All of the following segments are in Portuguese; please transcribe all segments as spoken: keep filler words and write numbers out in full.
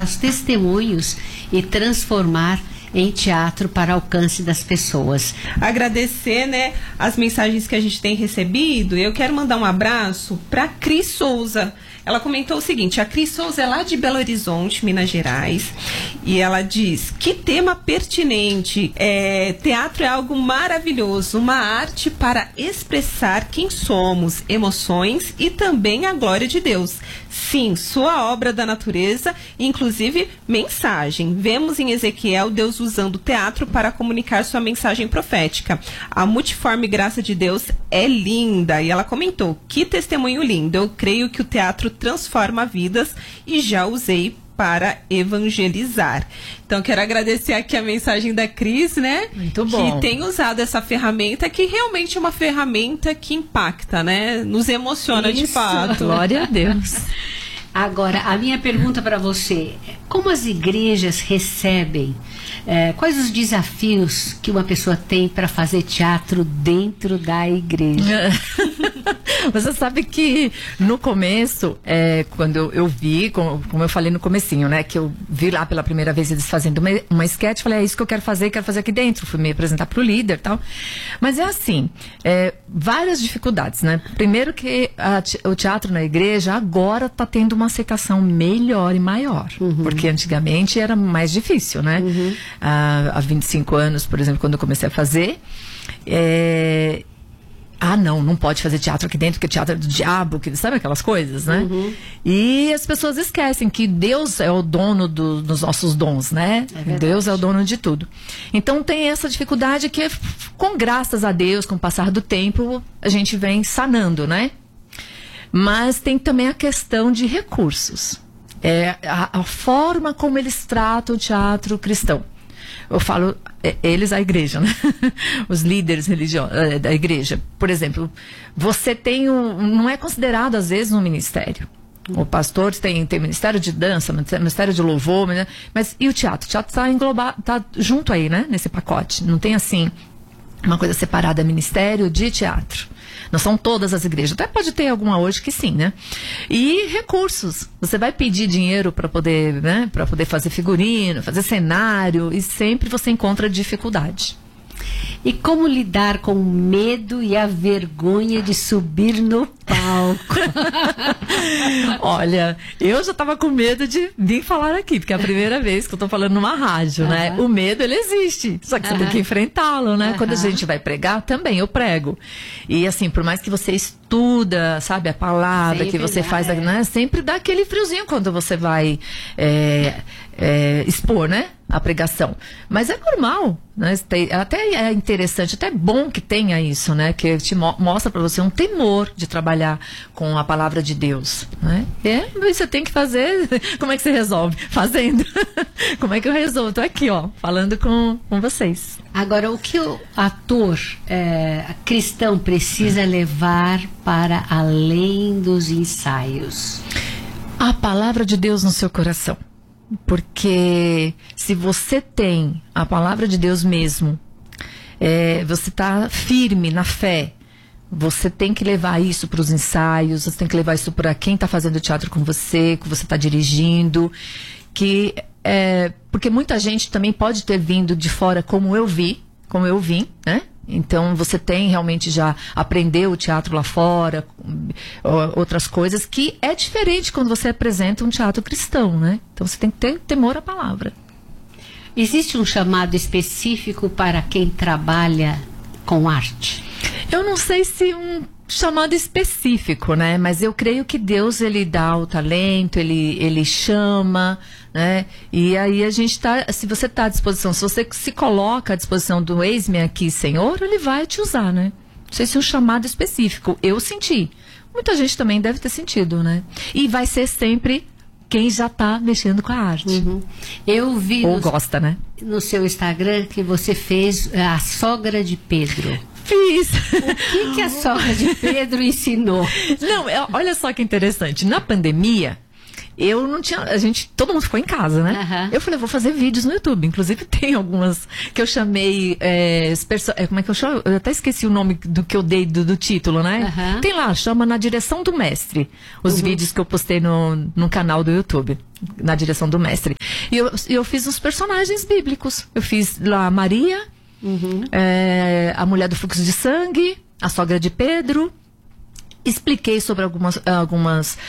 os testemunhos e transformar em teatro para alcance das pessoas. Agradecer, né, as mensagens que a gente tem recebido. Eu quero mandar um abraço para Cris Souza. Ela comentou o seguinte: a Cris Souza é lá de Belo Horizonte, Minas Gerais, e ela diz: que tema pertinente, é, teatro é algo maravilhoso, uma arte para expressar quem somos, emoções e também a glória de Deus. Sim, sua obra da natureza, inclusive mensagem. Vemos em Ezequiel Deus usando o teatro para comunicar sua mensagem profética. A multiforme graça de Deus é linda. E ela comentou: que testemunho lindo. Eu creio que o teatro transforma vidas e já usei para evangelizar. Então, quero agradecer aqui a mensagem da Cris, né? Muito bom. Que tem usado essa ferramenta, que realmente é uma ferramenta que impacta, né? Nos emociona. Isso, de fato. Glória a Deus. Agora, a minha pergunta para você: como as igrejas recebem, é, quais os desafios que uma pessoa tem para fazer teatro dentro da igreja? Você sabe que no começo, é, quando eu, eu vi, como, como eu falei no comecinho, né, que eu vi lá pela primeira vez eles fazendo uma, uma sketch, falei: é isso que eu quero fazer, quero fazer aqui dentro. Fui me apresentar pro líder e tal. Mas é assim, é, várias dificuldades, né? Primeiro que a, o teatro na igreja agora está tendo uma aceitação melhor e maior. Uhum. Porque antigamente era mais difícil, né? Uhum. Ah, há vinte e cinco anos, por exemplo, quando eu comecei a fazer, é... ah, não, não pode fazer teatro aqui dentro, porque teatro é do diabo, que, sabe aquelas coisas, né? Uhum. E as pessoas esquecem que Deus é o dono do, dos nossos dons, né? É Deus é o dono de tudo. Então tem essa dificuldade que, com graças a Deus, com o passar do tempo, a gente vem sanando, né? Mas tem também a questão de recursos. É a, a forma como eles tratam o teatro cristão. Eu falo, é, eles, a igreja, né? Os líderes religiosos é, da igreja. Por exemplo, você tem um, não é considerado às vezes um ministério. O pastor tem, tem ministério de dança, ministério de louvor, mas e o teatro? O teatro está englobado, está junto aí, né? Nesse pacote. Não tem assim uma coisa separada, ministério de teatro. Não são todas as igrejas. Até pode ter alguma hoje que sim, né? E recursos. Você vai pedir dinheiro para poder, né? Para poder fazer figurino, fazer cenário, e sempre você encontra dificuldade. E como lidar com o medo e a vergonha de subir no palco? Olha, eu já estava com medo de vir falar aqui, porque é a primeira vez que eu estou falando numa rádio, uhum. né? O medo, ele existe, só que você uhum. tem que enfrentá-lo, né? Uhum. Quando a gente vai pregar, também eu prego. E assim, por mais que você estuda, sabe, a palavra sempre que você dá, faz, é. né? Sempre dá aquele friozinho quando você vai é, é, expor, né? A pregação. Mas é normal, né? Até é interessante, até é bom que tenha isso, né? Que te mo- mostra para você um temor de trabalhar com a palavra de Deus, né? É, mas você tem que fazer. Como é que você resolve? Fazendo. Como é que eu resolvo? Tô aqui, ó, falando com, com vocês. Agora, o que o ator é, cristão precisa levar para além dos ensaios? A palavra de Deus no seu coração. Porque se você tem a palavra de Deus mesmo, é, você está firme na fé, você tem que levar isso para os ensaios, você tem que levar isso para quem está fazendo teatro com você, que você está dirigindo, que, é, porque muita gente também pode ter vindo de fora como eu vi, como eu vim, né? Então, você tem realmente já aprendeu o teatro lá fora, outras coisas, que é diferente quando você apresenta um teatro cristão, né? Então, você tem que ter temor à palavra. Existe um chamado específico para quem trabalha com arte? Eu não sei se um chamado específico, né? Mas eu creio que Deus, ele dá o talento, ele, ele chama, né? E aí a gente tá, se você está à disposição, se você se coloca à disposição do eis-me aqui, Senhor, ele vai te usar, né? Não sei se um chamado específico. Eu senti. Muita gente também deve ter sentido, né? E vai ser sempre quem já está mexendo com a arte. Uhum. Eu vi Ou no, gosta, né? no seu Instagram que você fez a sogra de Pedro. Fiz. O que, que a sogra de Pedro ensinou? Não, é, olha só que interessante. Na pandemia, eu não tinha, a gente, todo mundo ficou em casa, né? Uhum. Eu falei, vou fazer vídeos no YouTube, inclusive tem algumas que eu chamei, é, perso- é, como é que eu chamo? Eu até esqueci o nome do que eu dei do, do título, né? Uhum. Tem lá, chama Na Direção do Mestre, os Uhum. vídeos que eu postei no, no canal do YouTube, Na Direção do Mestre. E eu, eu fiz uns personagens bíblicos, eu fiz lá Maria, Uhum. é, a mulher do fluxo de sangue, a sogra de Pedro. Expliquei sobre algumas, algumas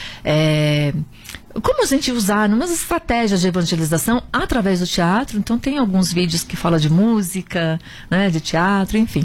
é, como a gente usar umas estratégias de evangelização através do teatro. Então tem alguns vídeos que falam de música, né, de teatro, enfim.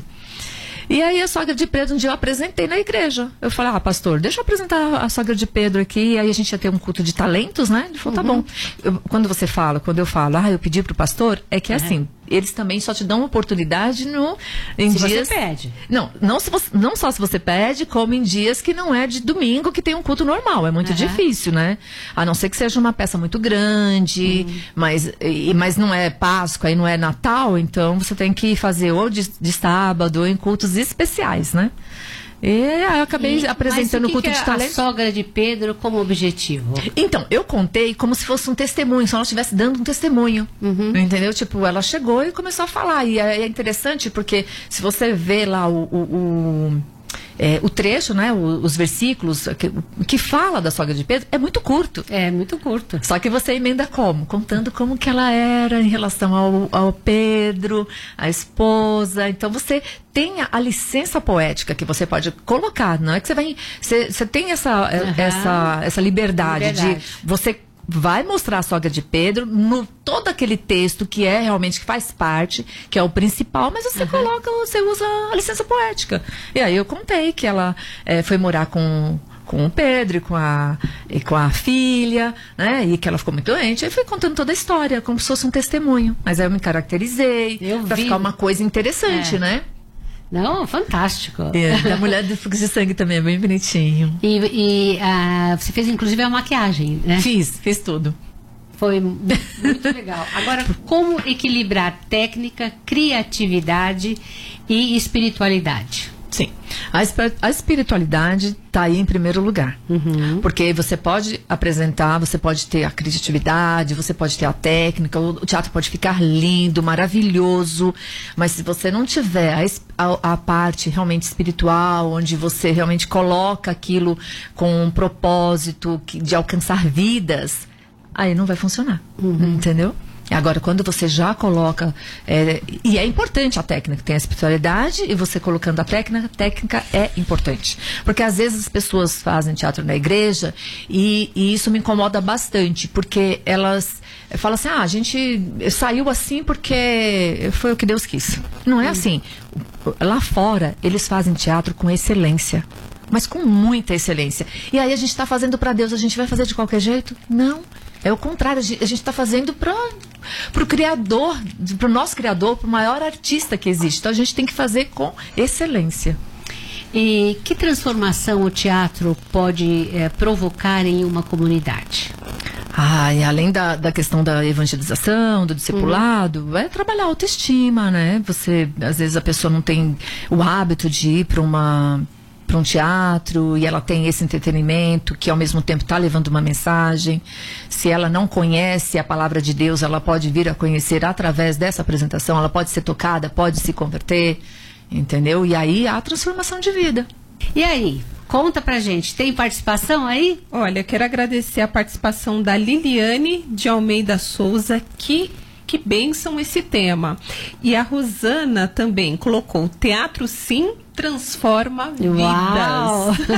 E aí a sogra de Pedro, um dia eu apresentei na igreja. Eu falei, ah, pastor, deixa eu apresentar a sogra de Pedro aqui. E aí a gente ia ter um culto de talentos, né? Ele falou, tá Uhum. bom. Eu, quando você fala, quando eu falo, ah, eu pedi pro pastor, é que é Uhum. assim, eles também só te dão uma oportunidade no, em Se dias... você pede. Não, não, se você, não só se você pede, como em dias que não é de domingo, que tem um culto normal. É muito Uhum. difícil, né? A não ser que seja uma peça muito grande, Uhum. mas, e, mas não é Páscoa e não é Natal, então você tem que fazer ou de, de sábado ou em cultos especiais, né? E aí eu acabei E- apresentando mas o culto que de que a talentos. sogra de Pedro como objetivo? Então, eu contei como se fosse um testemunho, se ela estivesse dando um testemunho. Uhum. Entendeu? Tipo, ela chegou e começou a falar. E é, é interessante porque se você vê lá o, o, o, é, o trecho, né? o- os versículos que, que fala da sogra de Pedro, é muito curto. É muito curto. Só que você emenda como? Contando como que ela era em relação ao, ao Pedro, a esposa. Então você tem a, a licença poética que você pode colocar. Não é que você vai. Você, você tem essa, Aham. essa, essa liberdade, Liberdade. de você vai mostrar a sogra de Pedro no todo aquele texto que é realmente que faz parte, que é o principal, mas você coloca, você usa a licença poética. E aí eu contei que ela eh, foi morar com com o Pedro e com a, e com a filha, né? E que ela ficou muito doente. Aí fui contando toda a história, como se fosse um testemunho. Mas aí eu me caracterizei Eu pra vi. ficar uma coisa interessante, É. né? Não, fantástico. É, a mulher do fluxo de sangue também é bem bonitinho. E, e, ah, você fez inclusive a maquiagem, né? Fiz, fiz tudo. Foi mu- muito legal. Agora, como equilibrar técnica, criatividade e espiritualidade? Sim. A, espi- a espiritualidade está aí em primeiro lugar. Uhum. Porque você pode apresentar, você pode ter a criatividade, você pode ter a técnica, o, o teatro pode ficar lindo, maravilhoso, mas se você não tiver a, es- a- a parte realmente espiritual, onde você realmente coloca aquilo com um propósito que- de alcançar vidas, aí não vai funcionar. Entendeu? Agora, quando você já coloca, é, e é importante a técnica, tem a espiritualidade, e você colocando a técnica, a técnica é importante. Porque às vezes as pessoas fazem teatro na igreja, e, e isso me incomoda bastante, porque elas falam assim, ah, a gente saiu assim porque foi o que Deus quis. Não é assim. Lá fora, eles fazem teatro com excelência. Mas com muita excelência. E aí a gente está fazendo para Deus, a gente vai fazer de qualquer jeito? Não. É o contrário, a gente está fazendo para o Criador, para o nosso Criador, para o maior artista que existe. Então a gente tem que fazer com excelência. E que transformação o teatro pode eh, provocar em uma comunidade? Ah, e além da, da questão da evangelização, do discipulado, uhum. é trabalhar a autoestima, né? Você, às vezes a pessoa não tem o hábito de ir para uma... para um teatro e ela tem esse entretenimento que ao mesmo tempo está levando uma mensagem. Se ela não conhece a palavra de Deus, ela pode vir a conhecer através dessa apresentação, ela pode ser tocada, pode se converter, entendeu? E aí há a transformação de vida. E aí, conta pra gente, tem participação aí? Olha, quero agradecer a participação da Liliane de Almeida Souza, que que bênção esse tema. E a Rosana também colocou, teatro sim transforma Uau! vidas.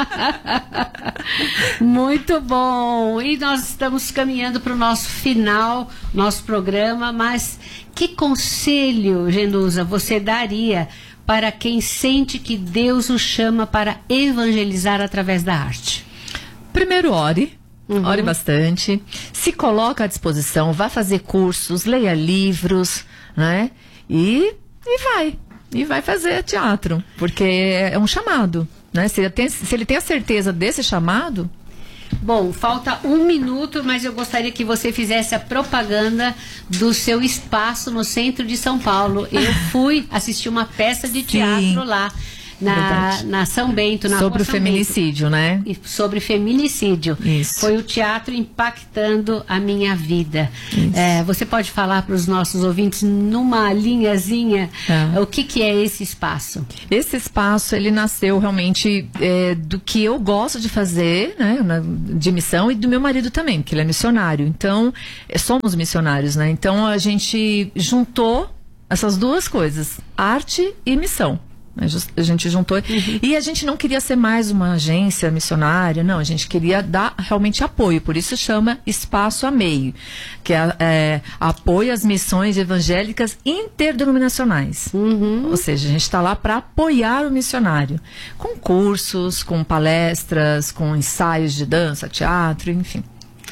Muito bom! E nós estamos caminhando para o nosso final, nosso programa, mas que conselho, Genusa, você daria para quem sente que Deus o chama para evangelizar através da arte? Primeiro, ore. Uhum. Ore bastante. Se coloca à disposição, vá fazer cursos, leia livros, né? E, e vai. E vai fazer teatro. Porque é um chamado, né? Se ele tem, se ele tem a certeza desse chamado... Bom, falta um minuto, mas eu gostaria que você fizesse a propaganda do seu espaço no centro de São Paulo. Eu fui assistir uma peça de teatro lá. na, na São Bento, na Sobre Rua o São feminicídio, Bento, né? e sobre feminicídio. Isso. Foi o teatro impactando a minha vida. É, você pode falar para os nossos ouvintes, numa linhazinha, É. o que, que é esse espaço? Esse espaço, ele nasceu realmente é, do que eu gosto de fazer, né, na- de missão, e do meu marido também, porque ele é missionário. Então, é, somos missionários, né? Então, a gente juntou essas duas coisas, arte e missão. A jus- a gente juntou. E a gente não queria ser mais uma agência missionária, não. A gente queria dar realmente apoio. Por isso chama Espaço a Meio, que é, é apoio às missões evangélicas interdenominacionais. Ou seja, a gente está lá para apoiar o missionário. Com cursos, com palestras, com ensaios de dança, teatro, enfim.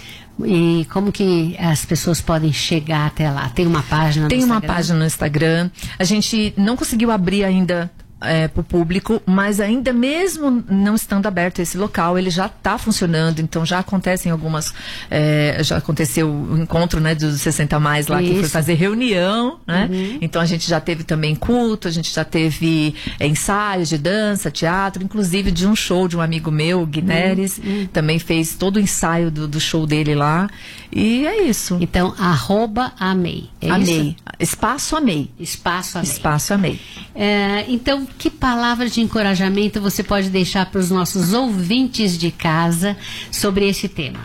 E como que as pessoas podem chegar até lá? Tem uma página no Tem uma Instagram? página no Instagram. A gente não conseguiu abrir ainda para o público, mas ainda mesmo não estando aberto esse local, ele já está funcionando. Então já acontecem algumas. É, já aconteceu o encontro, né, dos sessenta mais lá, que foi Isso. fazer reunião, né? Então a gente já teve também culto, a gente já teve é, ensaios de dança, teatro, inclusive de um show de um amigo meu, o Guineres, também fez todo o ensaio do, do show dele lá. E é isso. Então, arroba Amei. É Amei. isso? Espaço Amei. Espaço Amei. Espaço Amei. É, então, que palavra de encorajamento você pode deixar para os nossos ouvintes de casa sobre esse tema?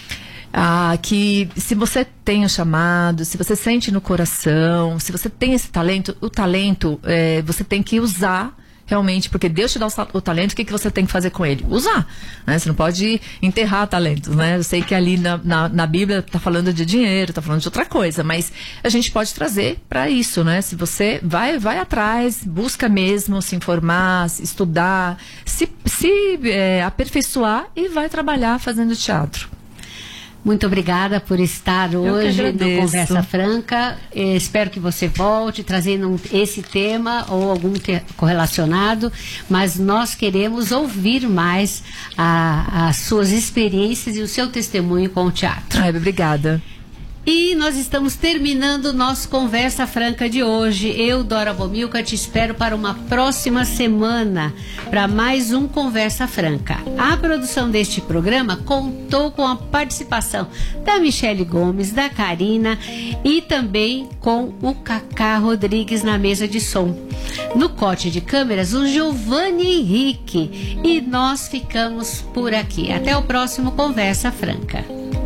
Ah, que se você tem o chamado, se você sente no coração, se você tem esse talento, o talento é, você tem que usar realmente, porque Deus te dá o, sa- o talento, o que, que você tem que fazer com ele? Usar, né? Você não pode enterrar talentos, né? Eu sei que ali na, na, na Bíblia está falando de dinheiro, está falando de outra coisa, mas a gente pode trazer para isso, né? Se você vai, vai atrás, busca mesmo se informar, se estudar, se, se é, aperfeiçoar e vai trabalhar fazendo teatro. Muito obrigada por estar hoje no agradeço. Conversa Franca. Eh, espero que você volte trazendo um- esse tema ou algum te- correlacionado, mas nós queremos ouvir mais a- as suas experiências e o seu testemunho com o teatro. Ai, obrigada. E nós estamos terminando o nosso Conversa Franca de hoje. Eu, Dora Bomilca, te espero para uma próxima semana para mais um Conversa Franca. A produção deste programa contou com a participação da Michele Gomes, da Karina e também com o Cacá Rodrigues na mesa de som. No corte de câmeras, o Giovanni Henrique. E nós ficamos por aqui. Até o próximo Conversa Franca.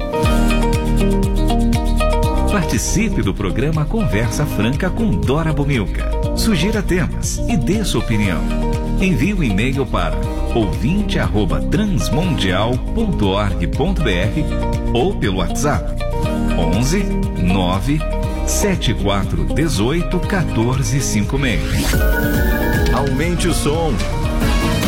Participe do programa Conversa Franca com Dora Bomilca. Sugira temas e dê sua opinião. Envie o e-mail para ouvinte arroba transmundial ponto org ponto br ou pelo WhatsApp onze nove sete quatro um oito um quatro cinco seis. Aumente o som.